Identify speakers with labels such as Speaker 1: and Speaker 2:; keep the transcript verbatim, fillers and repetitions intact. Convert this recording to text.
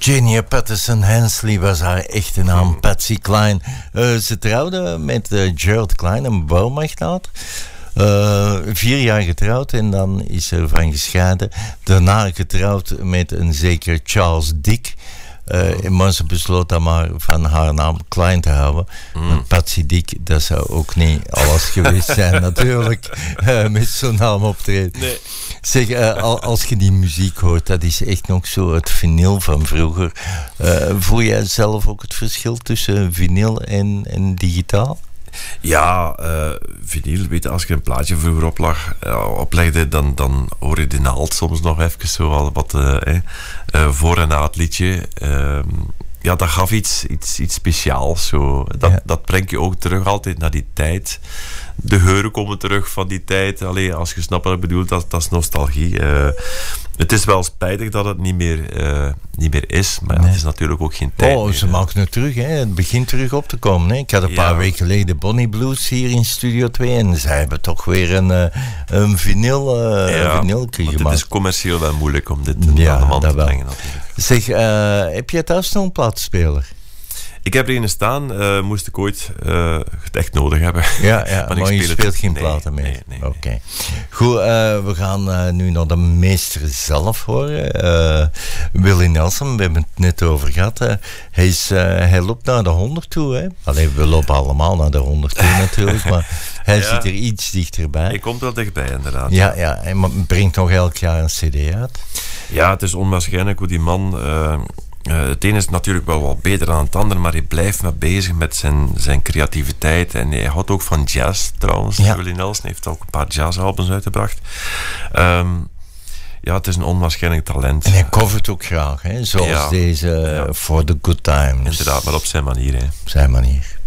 Speaker 1: Virginia Patterson Hensley was haar echte naam, hmm. Patsy Cline. Uh, ze trouwde met uh, Gerald Klein, een bouwmagnaat. Uh, vier jaar getrouwd en dan is ze ervan gescheiden. Daarna getrouwd met een zeker Charles Dick. Uh, maar ze besloot dan maar van haar naam Klein te houden. Mm. Want Patsy Dick, dat zou ook niet alles geweest zijn natuurlijk. Uh, met zo'n naam optreden. Nee. Zeg, uh, als je die muziek hoort, dat is echt nog zo het vinyl van vroeger. Uh, voel jij zelf ook het verschil tussen vinyl en, en digitaal?
Speaker 2: Ja, uh, vinyl, weet je, als je een plaatje vroeger oplag, uh, oplegde, dan, dan hoor je de naald soms nog even zo wat, wat uh, eh, uh, voor en na het liedje. Uh, ja, dat gaf iets, iets, iets speciaals. Zo. Dat, ja. dat brengt je ook terug altijd naar die tijd. De geuren komen terug van die tijd. Allee, als je snapt wat ik bedoel, dat, dat is nostalgie. Uh, het is wel spijtig dat het niet meer, uh, niet meer is, maar nee. Het is natuurlijk ook geen tijd
Speaker 1: Oh,
Speaker 2: meer,
Speaker 1: ze maken het terug, hè. Het begint terug op te komen. Hè. Ik had een ja. paar weken geleden de Bonnie Blues hier in Studio twee en zij hebben toch weer een, uh, een vinyl uh,
Speaker 2: ja,
Speaker 1: vinylke gemaakt.
Speaker 2: Het is commercieel wel moeilijk om dit ja, aan de man te brengen natuurlijk.
Speaker 1: Zeg, uh, heb jij thuis nog een plaatspeler?
Speaker 2: Ik heb er een staan, uh, moest ik ooit uh, het echt nodig hebben.
Speaker 1: Ja, ja maar, maar je speelt het. geen
Speaker 2: nee,
Speaker 1: platen meer.
Speaker 2: Nee, nee,
Speaker 1: Oké. Okay. Goed, uh, we gaan uh, nu naar de meester zelf horen. Uh, Willie Nelson, we hebben het net over gehad. Uh, hij, is, uh, hij loopt naar de honderd toe. Hè? Allee, we lopen allemaal naar de honderd toe natuurlijk, maar hij ja, zit er iets dichterbij.
Speaker 2: Hij komt wel dichtbij, inderdaad.
Speaker 1: Ja, ja, hij brengt nog elk jaar een cd uit.
Speaker 2: Ja, het is onwaarschijnlijk hoe die man... Uh, Uh, het een is natuurlijk wel wat beter dan het ander, maar hij blijft maar bezig met zijn, zijn creativiteit. En hij houdt ook van jazz trouwens. Ja. Willie Nelson heeft ook een paar jazzalbums uitgebracht. Um, ja, het is een onwaarschijnlijk talent.
Speaker 1: En hij covert ook graag, hè? Zoals ja. deze uh, ja. For the Good Times.
Speaker 2: Inderdaad, maar op zijn manier. Hè.
Speaker 1: Op zijn manier.